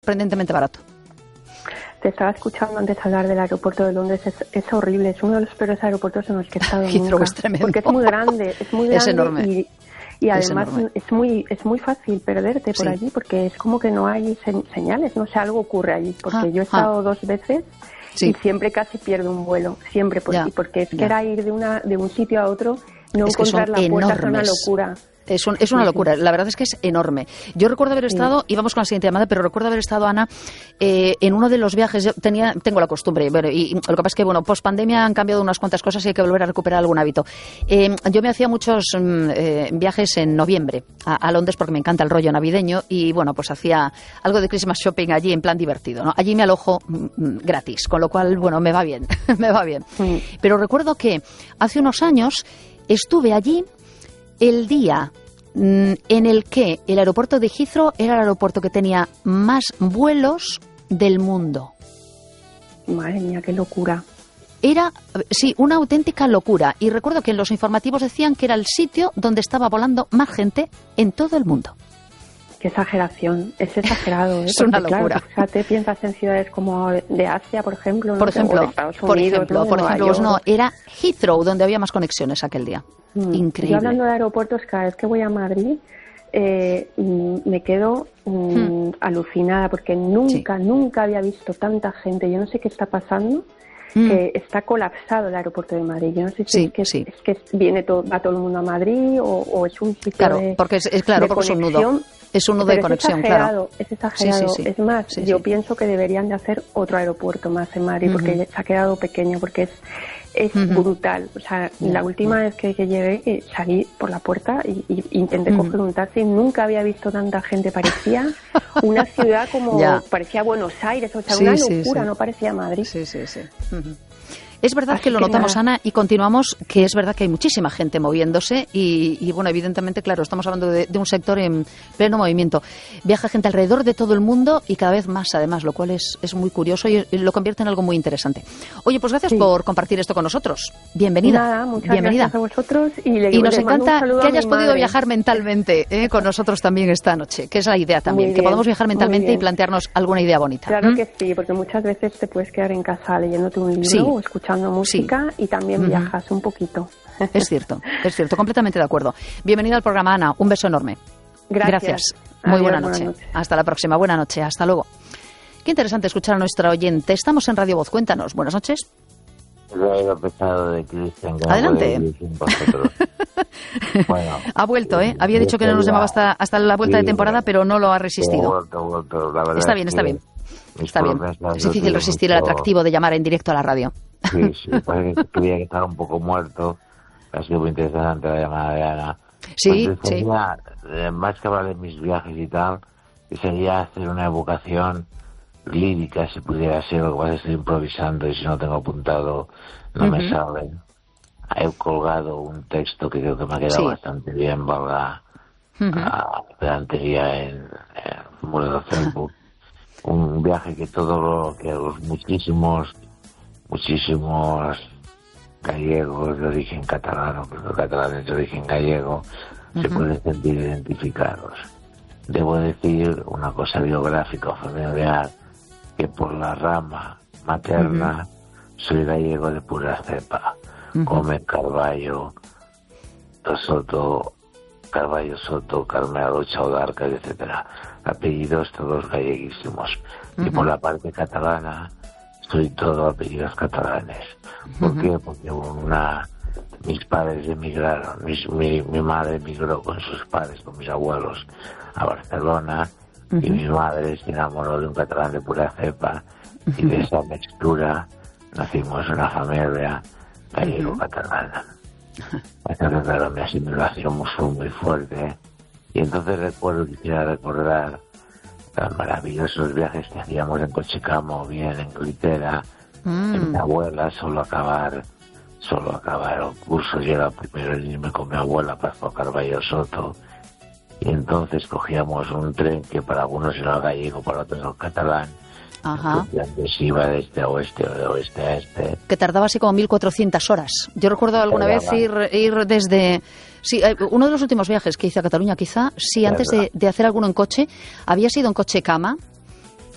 sorprendentemente barato. Te estaba escuchando antes hablar del aeropuerto de Londres, es horrible, es uno de los peores aeropuertos en los que he estado Heathrow nunca, es tremendo. porque es muy grande Es enorme. y además enorme. es muy fácil perderte por allí, porque es como que no hay señales, no sé, algo ocurre allí, porque yo he estado 2 veces y siempre casi pierdo un vuelo, siempre, porque es que era ir de un sitio a otro, no encontrar la puerta es una locura. Es una locura, la verdad es que es enorme. Yo recuerdo haber estado, y vamos con la siguiente llamada, pero recuerdo haber estado, Ana, en uno de los viajes. Yo tengo la costumbre, bueno, y lo que pasa es que, bueno, post pandemia han cambiado unas cuantas cosas y hay que volver a recuperar algún hábito. Yo me hacía muchos viajes en noviembre a Londres porque me encanta el rollo navideño y, bueno, pues hacía algo de Christmas shopping allí en plan divertido, ¿no? Allí me alojo gratis, con lo cual, bueno, me va bien, me va bien. Pero recuerdo que hace unos años estuve allí el día en el que el aeropuerto de Heathrow era el aeropuerto que tenía más vuelos del mundo. Madre mía, qué locura. Era, sí, una auténtica locura. Y recuerdo que en los informativos decían que era el sitio donde estaba volando más gente en todo el mundo. Qué exageración, es exagerado. Es una locura. Claro, fíjate, piensas en ciudades como de Asia, por ejemplo, ¿no? Por ejemplo, o de Estados Unidos, por ejemplo, pues no, era Heathrow donde había más conexiones aquel día. Increíble. Yo hablando de aeropuertos, cada vez que voy a Madrid me quedo alucinada porque nunca había visto tanta gente. Yo no sé qué está pasando, que está colapsado el aeropuerto de Madrid. Yo no sé si es que va todo el mundo a Madrid o es un sitio porque es un nudo. Es un nudo de conexión, claro. Es exagerado. Sí. Es más, yo pienso que deberían de hacer otro aeropuerto más en Madrid porque se ha quedado pequeño, porque es brutal. O sea, la última vez que llegué, salí por la puerta y intenté coger un taxi. Nunca había visto tanta gente. Parecía una ciudad como... parecía Buenos Aires. O sea, una locura. No parecía Madrid. Sí. Es verdad que lo notamos, Ana, y continuamos, que es verdad que hay muchísima gente moviéndose y bueno, evidentemente, claro, estamos hablando de un sector en pleno movimiento. Viaja gente alrededor de todo el mundo y cada vez más, además, lo cual es muy curioso y lo convierte en algo muy interesante. Oye, pues gracias por compartir esto con nosotros. Bienvenida. Nada, muchas gracias a vosotros. Y nos encanta que hayas podido viajar mentalmente con nosotros también esta noche, que es la idea también, que podamos viajar mentalmente y plantearnos alguna idea bonita. Claro que sí, porque muchas veces te puedes quedar en casa leyéndote un libro o escuchando música y también viajas un poquito. Es cierto, completamente de acuerdo. Bienvenida al programa, Ana, un beso enorme. Gracias. Muy Adiós, buena noche. Hasta la próxima, buena noche, hasta luego. Qué interesante escuchar a nuestra oyente. Estamos en Radio Voz, cuéntanos, buenas noches. De Cristian, adelante. Bueno, ha vuelto, había dicho que no nos llamaba hasta la vuelta de temporada, pero no lo ha resistido. Está bien. Está bien. Es difícil resistir el atractivo de llamar en directo a la radio. Sí, parece que tuviera que estar un poco muerto. Ha sido muy interesante la llamada de Ana. Sí. Más que hablar de mis viajes y tal, sería hacer una evocación lírica, si pudiera ser. Lo que pasa es que estoy improvisando y si no tengo apuntado no me sale. He colgado un texto que creo que me ha quedado bastante bien, valga la pedantería en el muro de Facebook. Un viaje que los muchísimos gallegos de origen catalán, o catalanes de origen gallego, se pueden sentir identificados. Debo decir una cosa biográfica o familiar, que por la rama materna soy gallego de pura cepa. Gómez Carballo Soto, Carmelo Chaudarca, etcétera. Apellidos todos galleguísimos. Y por la parte catalana soy todo apellidos catalanes. ¿Por qué? Porque mis padres emigraron, mi madre emigró con sus padres, con mis abuelos, a Barcelona, y mi madre se enamoró de un catalán de pura cepa, y de esa mixtura nacimos una familia gallego-catalana. Entonces, claro, mi asimilación fue muy fuerte, y entonces quisiera recordar los maravillosos viajes que hacíamos en Cochicamo, bien en Glitera, en mi abuela, solo acabar el curso, yo era primero en irme con mi abuela para Carballo Soto, y entonces cogíamos un tren que para algunos era gallego, para otros era catalán, que se iba de este a oeste o de oeste a este. Que tardaba así como 1400 horas. Yo recuerdo alguna vez ir desde... Sí, uno de los últimos viajes que hice a Cataluña, quizá, antes de hacer alguno en coche, había sido en coche cama,